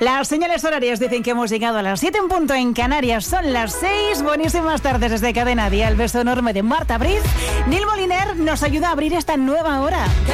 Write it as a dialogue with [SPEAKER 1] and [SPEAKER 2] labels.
[SPEAKER 1] Las señales horarias dicen que hemos llegado a las 7 en punto en Canarias. Son las 6. Buenísimas tardes desde Cadena Día. El beso enorme de Marta Briz. Nil Moliner nos ayuda a abrir esta nueva hora.